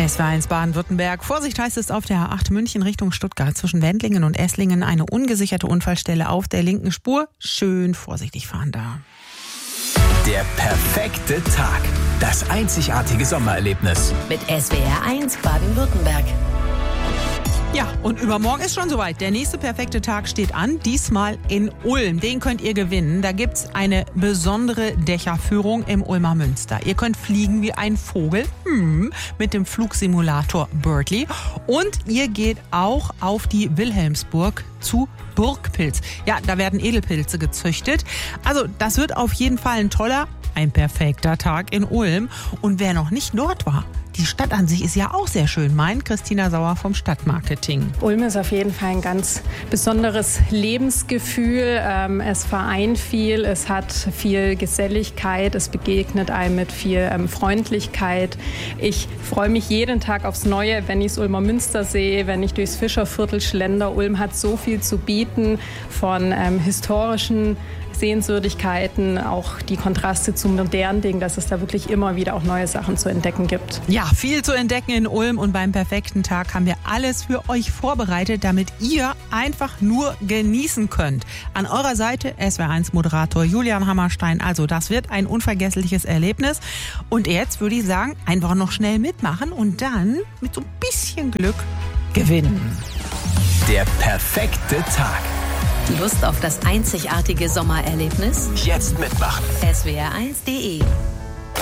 SWR1 Baden-Württemberg. Vorsicht heißt es auf der A8 München Richtung Stuttgart. Zwischen Wendlingen und Esslingen eine ungesicherte Unfallstelle auf der linken Spur. Schön vorsichtig fahren da. Der perfekte Tag. Das einzigartige Sommererlebnis. Mit SWR1 Baden-Württemberg. Ja, und übermorgen ist schon soweit. Der nächste perfekte Tag steht an, diesmal in Ulm. Den könnt ihr gewinnen. Da gibt's eine besondere Dächerführung im Ulmer Münster. Ihr könnt fliegen wie ein Vogel mit dem Flugsimulator Birdly. Und ihr geht auch auf die Wilhelmsburg zu Burgpilz. Ja, da werden Edelpilze gezüchtet. Also das wird auf jeden Fall ein perfekter Tag in Ulm. Und wer noch nicht dort war, die Stadt an sich ist ja auch sehr schön, meint Christina Sauer vom Stadtmarketing. Ulm ist auf jeden Fall ein ganz besonderes Lebensgefühl. Es vereint viel, es hat viel Geselligkeit, es begegnet einem mit viel Freundlichkeit. Ich freue mich jeden Tag aufs Neue, wenn ich das Ulmer Münster sehe, wenn ich durchs Fischerviertel schlender. Ulm hat so viel zu bieten von historischen Sehenswürdigkeiten, auch die Kontraste zum modernen Ding, dass es da wirklich immer wieder auch neue Sachen zu entdecken gibt. Ja, viel zu entdecken in Ulm und beim perfekten Tag haben wir alles für euch vorbereitet, damit ihr einfach nur genießen könnt. An eurer Seite SWR1-Moderator Julian Hammerstein. Also das wird ein unvergessliches Erlebnis. Und jetzt würde ich sagen, einfach noch schnell mitmachen und dann mit so ein bisschen Glück gewinnen. Der perfekte Tag. Lust auf das einzigartige Sommererlebnis? Jetzt mitmachen. SWR1.de